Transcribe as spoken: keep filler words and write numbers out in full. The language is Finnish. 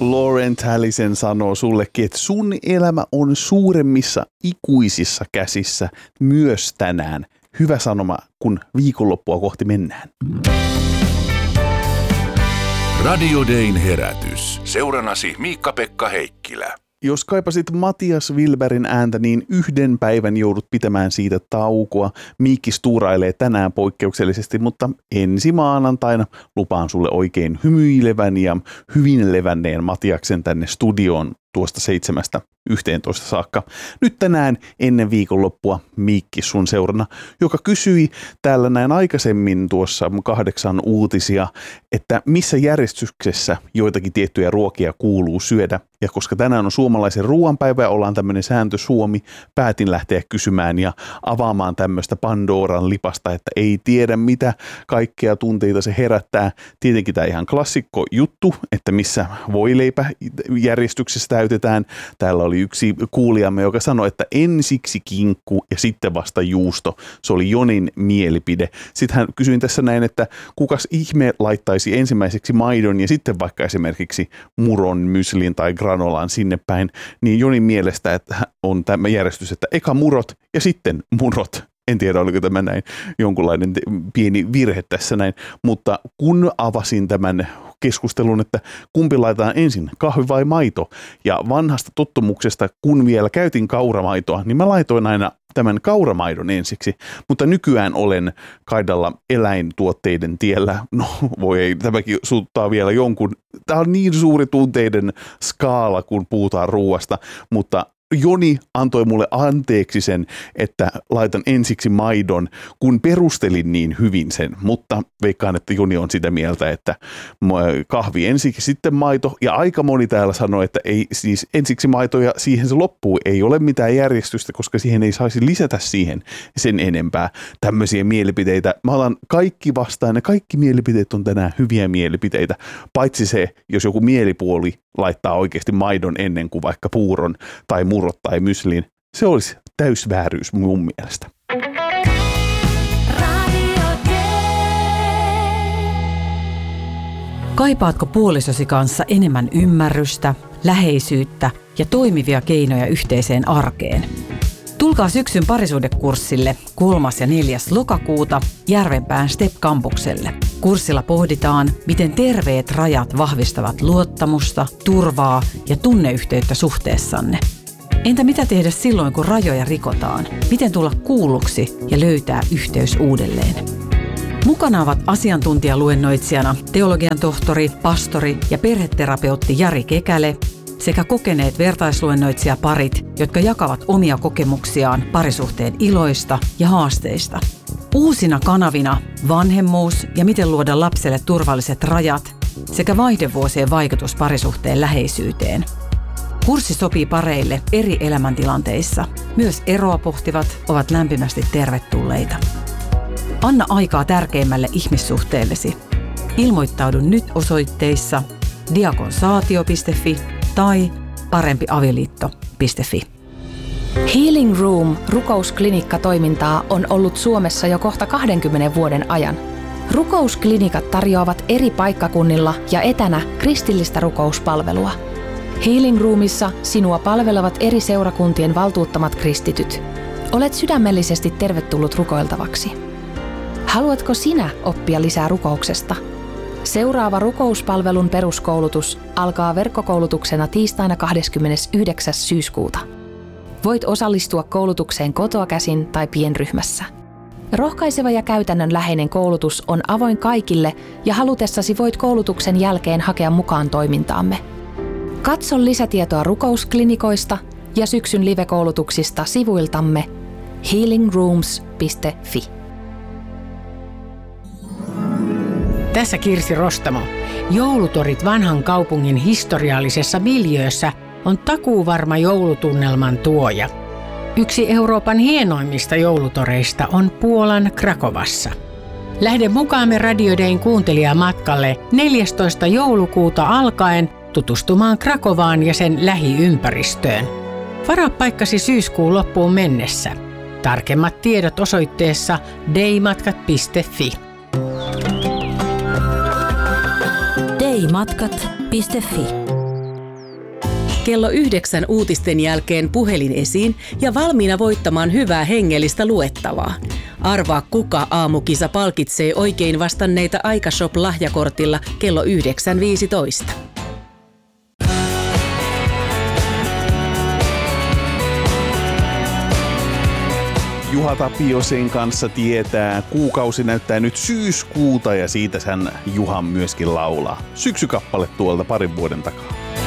Lauren Tallison sanoo sullekin, että sun elämä on suuremmissa ikuisissa käsissä myös tänään. Hyvä sanoma, kun viikonloppua kohti mennään. Radio Dayn herätys. Seuranasi Miikka-Pekka Heikkilä. Jos kaipasit Matias Wilbergin ääntä, niin yhden päivän joudut pitämään siitä taukoa. Miikki stuurailee tänään poikkeuksellisesti, mutta ensi maanantaina lupaan sulle oikein hymyilevän ja hyvin levänneen Matiaksen tänne studioon tuosta seitsemästä yhteentoista saakka. Nyt tänään ennen viikonloppua Miikki sun seurana, joka kysyi täällä näin aikaisemmin tuossa kahdeksan uutisia, että missä järjestyksessä joitakin tiettyjä ruokia kuuluu syödä. Ja koska tänään on suomalaisen ruoanpäivä ja ollaan tämmöinen sääntö Suomi, päätin lähteä kysymään ja avaamaan tämmöistä Pandoran lipasta, että ei tiedä mitä kaikkea tunteita se herättää. Tietenkin tämä ihan klassikko juttu, että missä voileipä järjestyksessä täytetään. Täällä oli yksi kuulijamme, joka sanoi, että ensiksi kinkku ja sitten vasta juusto. Se oli Jonin mielipide. Sitten hän kysyin tässä näin, että kukas ihme laittaisi ensimmäiseksi maidon ja sitten vaikka esimerkiksi muron, myslin tai granolan sinne päin. Niin Jonin mielestä että on tämä järjestys, että eka murot ja sitten murot. En tiedä, oliko tämä näin jonkunlainen pieni virhe tässä näin, mutta kun avasin tämän keskustelun, että kumpi laitetaan ensin, kahvi vai maito, ja vanhasta tottumuksesta, kun vielä käytin kauramaitoa, niin mä laitoin aina tämän kauramaidon ensiksi, mutta nykyään olen kaidalla eläintuotteiden tiellä. No voi ei, tämäkin suuttaa vielä jonkun. Tämä on niin suuri tunteiden skaala, kun puhutaan ruuasta, mutta Joni antoi mulle anteeksi sen, että laitan ensiksi maidon, kun perustelin niin hyvin sen, mutta veikkaan, että Joni on sitä mieltä, että kahvi ensiksi, sitten maito, ja aika moni täällä sanoi, että ei siis ensiksi maito ja siihen se loppuu, ei ole mitään järjestystä, koska siihen ei saisi lisätä siihen sen enempää tämmöisiä mielipiteitä. Mä alan kaikki vastaan ja kaikki mielipiteet on tänään hyviä mielipiteitä, paitsi se, jos joku mielipuoli laittaa oikeasti maidon ennen kuin vaikka puuron tai murot tai myslin. Se olisi täysvääryys mun mielestä. Kaipaatko puolisosi kanssa enemmän ymmärrystä, läheisyyttä ja toimivia keinoja yhteiseen arkeen? Tulkaa syksyn parisuhdekurssille kolmas ja neljäs lokakuuta Järvenpään Step-kampukselle. Kurssilla pohditaan, miten terveet rajat vahvistavat luottamusta, turvaa ja tunneyhteyttä suhteessanne. Entä mitä tehdä silloin, kun rajoja rikotaan? Miten tulla kuulluksi ja löytää yhteys uudelleen? Mukana ovat asiantuntijaluennoitsijana teologian tohtori, pastori ja perheterapeutti Jari Kekäle sekä kokeneet vertaisluennoitsijaparit, jotka jakavat omia kokemuksiaan parisuhteen iloista ja haasteista. Uusina kanavina vanhemmuus ja miten luoda lapselle turvalliset rajat sekä vaihdevuosien vaikutus parisuhteen läheisyyteen. Kurssi sopii pareille eri elämäntilanteissa. Myös eroa pohtivat ovat lämpimästi tervetulleita. Anna aikaa tärkeimmälle ihmissuhteellesi. Ilmoittaudu nyt osoitteissa diakonsaatio piste fi tai parempiavioliitto piste fi. Healing Room rukousklinikka-toimintaa on ollut Suomessa jo kohta kahdenkymmenen vuoden ajan. Rukousklinikat tarjoavat eri paikkakunnilla ja etänä kristillistä rukouspalvelua. Healing Roomissa sinua palvelevat eri seurakuntien valtuuttamat kristityt. Olet sydämellisesti tervetullut rukoiltavaksi. Haluatko sinä oppia lisää rukouksesta? Seuraava rukouspalvelun peruskoulutus alkaa verkkokoulutuksena tiistaina kahdeskymmenesyhdeksäs syyskuuta. Voit osallistua koulutukseen kotoa käsin tai pienryhmässä. Rohkaiseva ja käytännönläheinen koulutus on avoin kaikille ja halutessasi voit koulutuksen jälkeen hakea mukaan toimintaamme. Katso lisätietoa rukousklinikoista ja syksyn live-koulutuksista sivuiltamme healing rooms piste fi. Tässä Kirsi Rostamo. Joulutorit vanhan kaupungin historiallisessa miljöössä on takuuvarma joulutunnelman tuoja. Yksi Euroopan hienoimmista joulutoreista on Puolan Krakovassa. Lähde mukaamme Radio Dayn kuuntelijamatkalle neljästoista joulukuuta alkaen tutustumaan Krakovaan ja sen lähiympäristöön. Varaa paikkasi syyskuun loppuun mennessä. Tarkemmat tiedot osoitteessa daymatkat piste fi. daymatkat piste fi. Kello yhdeksän uutisten jälkeen puhelin esiin ja valmiina voittamaan hyvää hengellistä luettavaa. Arvaa, kuka aamukisa palkitsee oikein vastanneita Aikashop-lahjakortilla kello yhdeksän viisitoista. Juha Tapiosen kanssa tietää. Kuukausi näyttää nyt syyskuuta ja siitä hän Juhan myöskin laulaa. Syksykappale tuolta parin vuoden takaa.